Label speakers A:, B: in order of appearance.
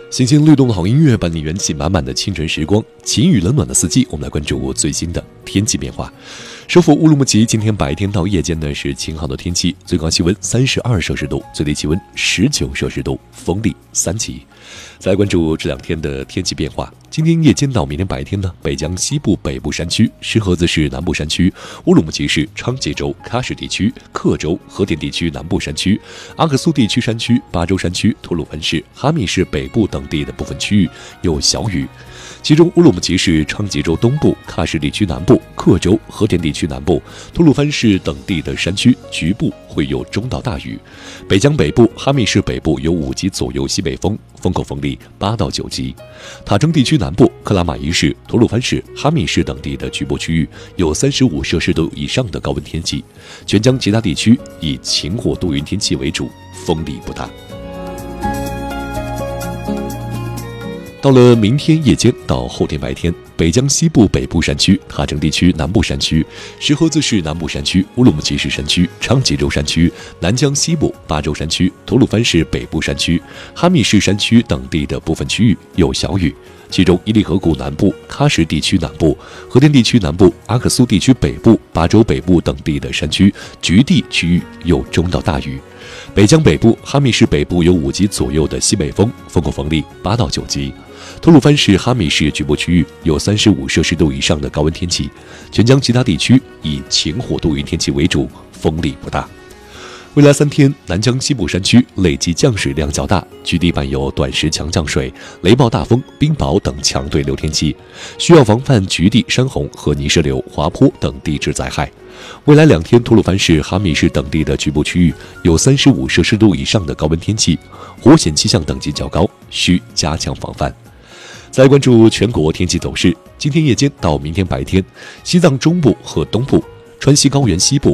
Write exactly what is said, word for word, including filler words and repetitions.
A: 新鲜律动的好音乐伴你元气满满的清晨时光，晴雨冷暖的四季，我们来关注最新的天气变化。首府乌鲁木齐今天白天到夜间呢是晴好的天气，最高气温三十二摄氏度，最低气温十九摄氏度，风力三级。再来关注这两天的天气变化。今天夜间到明天白天呢，北疆西部北部山区、石河子市南部山区、乌鲁木齐市昌吉州、喀什地区、克州、和田地区南部山区、阿克苏地区山区、巴州山区、吐鲁番市、哈密市北部等地的部分区域有小雨，其中乌鲁木齐市昌吉州东部、喀什地区南部、克州、和田地区南部、吐鲁番市等地的山区局部会有中到大雨。北疆北部、哈密市北部有五级左右西北风，风口风力八到九级。塔城地区南部、克拉玛依市、吐鲁番市、哈密市等地的局部区域有三十五摄氏度以上的高温天气，全疆其他地区以晴或多云天气为主，风力不大。到了明天夜间到后天白天，北疆西部北部山区、塔城地区南部山区、石河子市南部山区、乌鲁木齐市山区、昌吉州山区、南疆西部、巴州山区、吐鲁番市北部山区、哈密市山区等地的部分区域有小雨，其中伊犁河谷南部、喀什地区南部、和田地区南部、阿克苏地区北部、巴州北部等地的山区局地区域有中到大雨。北疆北部、哈密市北部有五级左右的西北风，风口风力八到九级。吐鲁番市、哈密市局部区域有三十五摄氏度以上的高温天气，全疆其他地区以晴或多云天气为主，风力不大。未来三天，南疆西部山区累计降水量较大，局地伴有短时强降水、雷暴大风、冰雹等强对流天气，需要防范局地山洪和泥石流、滑坡等地质灾害。未来两天，吐鲁番市、哈密市等地的局部区域有三十五摄氏度以上的高温天气，火险气象等级较高，需加强防范。再关注全国天气走势。今天夜间到明天白天，西藏中部和东部、川西高原西部、